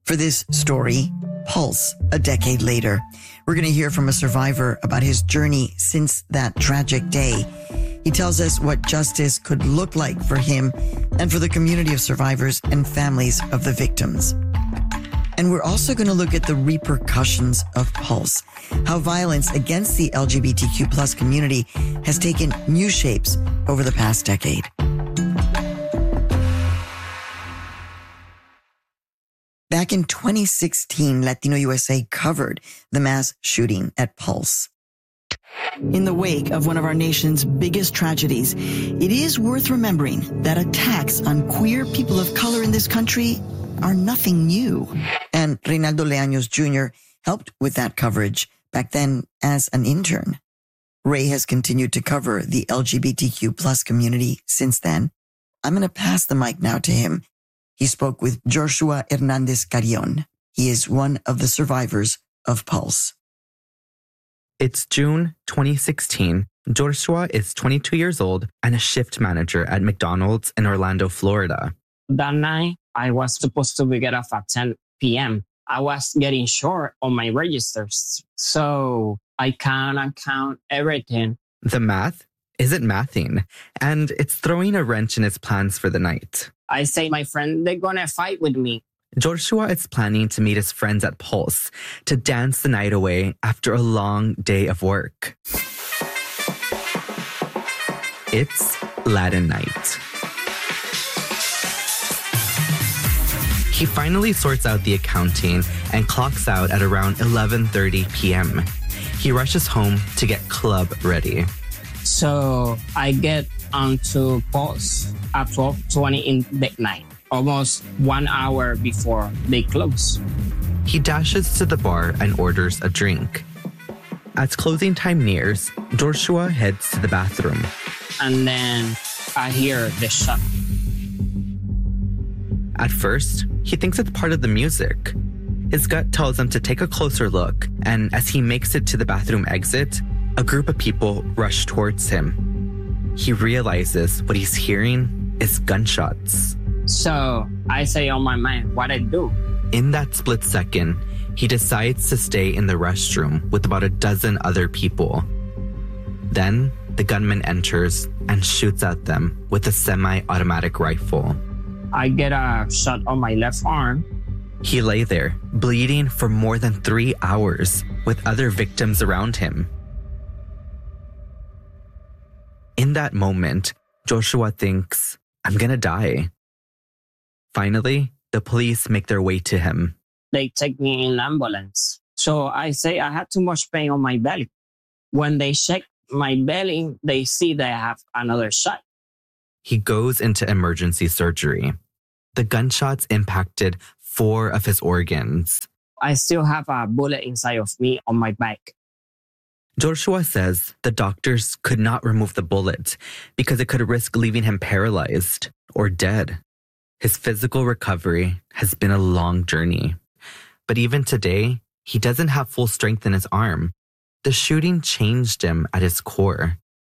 For this story, Pulse, a decade later, we're going to hear from a survivor about his journey since that tragic day. He tells us what justice could look like for him and for the community of survivors and families of the victims. And we're also going to look at the repercussions of Pulse, how violence against the LGBTQ plus community has taken new shapes over the past decade. Back in 2016, Latino USA covered the mass shooting at Pulse. In the wake of one of our nation's biggest tragedies, it is worth remembering that attacks on queer people of color in this country are nothing new. And Reynaldo Leaños Jr. helped with that coverage back then as an intern. Ray has continued to cover the LGBTQ plus community since then. I'm going to pass the mic now to him. He spoke with Joshua Hernandez Carrion. He is one of the survivors of Pulse. It's June 2016. Joshua is 22 years old and a shift manager at McDonald's in Orlando, Florida. That night, I was supposed to get off at 10 p.m. I was getting short on my registers, so I count everything. The math isn't mathing, and it's throwing a wrench in his plans for the night. I say, my friend, they're gonna fight with me. Joshua is planning to meet his friends at Pulse to dance the night away after a long day of work. It's Latin night. He finally sorts out the accounting and clocks out at around 11:30 p.m. He rushes home to get club ready. So I get onto Pulse at 12:20 in the night, almost 1 hour before they close. He dashes to the bar and orders a drink. As closing time nears, Joshua heads to the bathroom. And then I hear the shot. At first, he thinks it's part of the music. His gut tells him to take a closer look, and as he makes it to the bathroom exit, a group of people rush towards him. He realizes what he's hearing is gunshots. So I say on my mind, what I do? In that split second, he decides to stay in the restroom with about a dozen other people. Then the gunman enters and shoots at them with a semi-automatic rifle. I get a shot on my left arm. He lay there, bleeding for more than 3 hours, with other victims around him. In that moment, Joshua thinks, I'm gonna die. Finally, the police make their way to him. They take me in ambulance. So I say I had too much pain on my belly. When they check my belly, they see that I have another shot. He goes into emergency surgery. The gunshots impacted 4 of his organs. I still have a bullet inside of me on my back. Joshua says the doctors could not remove the bullet because it could risk leaving him paralyzed or dead. His physical recovery has been a long journey. But even today, he doesn't have full strength in his arm. The shooting changed him at his core.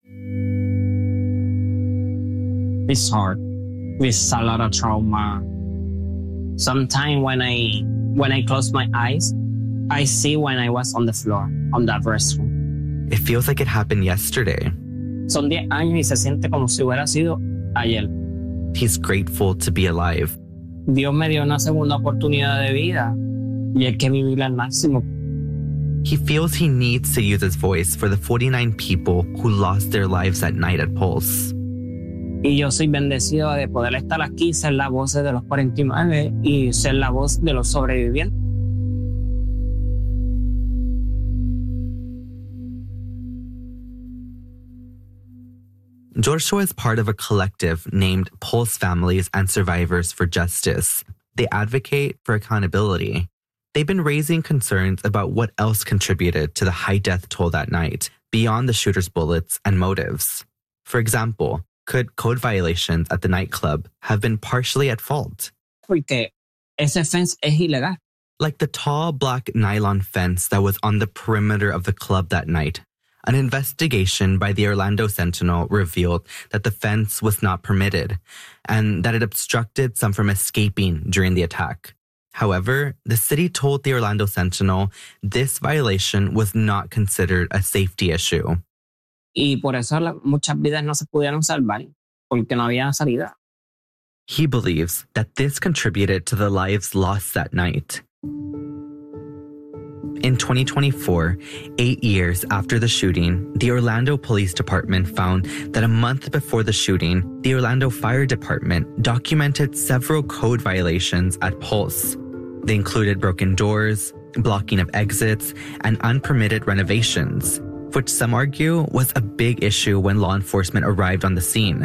It's hard. With a lot of trauma. Sometimes when I close my eyes, I see when I was on the floor, on that restroom. It feels like it happened yesterday. Son 10 años y se siente como si hubiera sido ayer. He's grateful to be alive. Dios me dio una segunda oportunidad de vida y hay que vivirla al máximo. He feels he needs to use his voice for the 49 people who lost their lives that night at Pulse. Y yo soy bendecido de poder estar aquí, ser la voz de los 49 y ser la voz de los sobrevivientes. Joshua is part of a collective named Pulse Families and Survivors for Justice. They advocate for accountability. They've been raising concerns about what else contributed to the high death toll that night, beyond the shooter's bullets and motives. For example, could code violations at the nightclub have been partially at fault? Porque ese fence es ilegal. Like the tall black nylon fence that was on the perimeter of the club that night. An investigation by the Orlando Sentinel revealed that the fence was not permitted and that it obstructed some from escaping during the attack. However, the city told the Orlando Sentinel this violation was not considered a safety issue. Y por eso muchas vidas no se pudieron salvar, porque no había salida. He believes that this contributed to the lives lost that night. In 2024, 8 years after the shooting, the Orlando Police Department found that a month before the shooting, the Orlando Fire Department documented several code violations at Pulse. They included broken doors, blocking of exits, and unpermitted renovations, which some argue was a big issue when law enforcement arrived on the scene.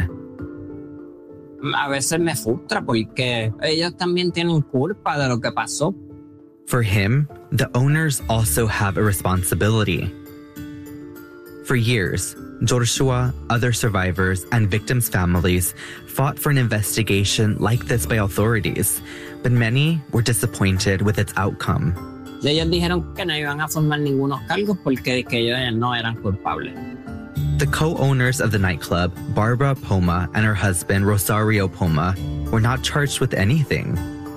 A veces me frustra porque ellos también tienen culpa de lo que pasó. For him, the owners also have a responsibility. For years, Joshua, other survivors, and victims' families fought for an investigation like this by authorities, but many were disappointed with its outcome. Ellos dijeron que no iban a formar ningunos cargos porque que ellos no eran culpables. The co-owners of the nightclub, Barbara Poma and her husband, Rosario Poma, were not charged with anything.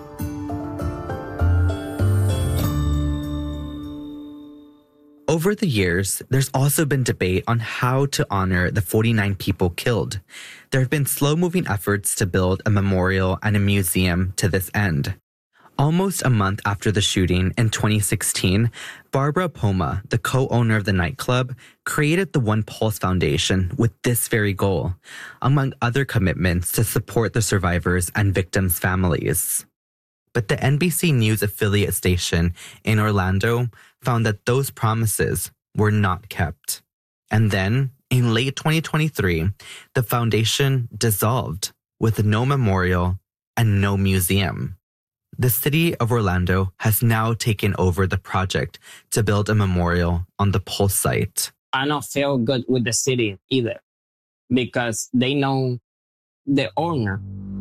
Over the years, there's also been debate on how to honor the 49 people killed. There have been slow-moving efforts to build a memorial and a museum to this end. Almost a month after the shooting in 2016, Barbara Poma, the co-owner of the nightclub, created the One Pulse Foundation with this very goal, among other commitments to support the survivors and victims' families. But the NBC News affiliate station in Orlando found that those promises were not kept. And then, in late 2023, the foundation dissolved with no memorial and no museum. The city of Orlando has now taken over the project to build a memorial on the Pulse site. I don't feel good with the city either because they know the owner.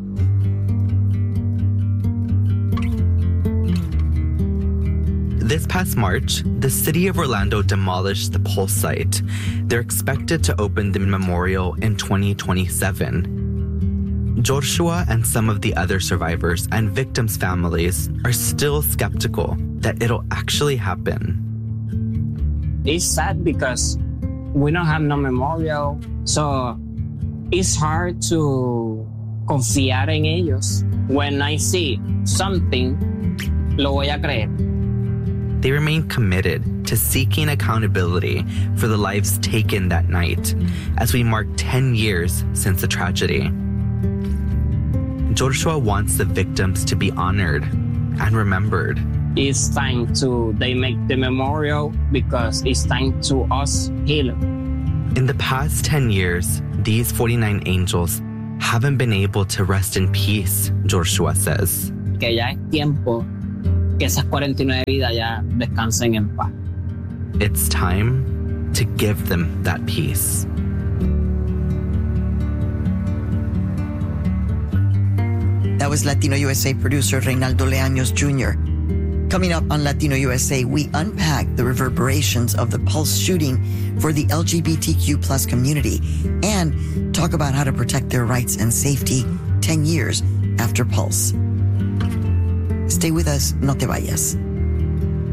This past March, the city of Orlando demolished the Pulse site. They're expected to open the memorial in 2027. Joshua and some of the other survivors and victims' families are still skeptical that it'll actually happen. It's sad because we don't have no memorial, so it's hard to confiar en ellos. When I see something, lo voy a creer. They remain committed to seeking accountability for the lives taken that night as we mark 10 years since the tragedy. Joshua wants the victims to be honored and remembered. It's time they make the memorial because it's time to us heal. In the past 10 years, these 49 angels haven't been able to rest in peace, Joshua says. Que ya es tiempo que esas 49 vidas ya descansen en paz. It's time to give them that peace. That was Latino USA producer Reynaldo Leaños Jr. Coming up on Latino USA, we unpack the reverberations of the Pulse shooting for the LGBTQ plus community and talk about how to protect their rights and safety 10 years after Pulse. Stay with us, no te vayas.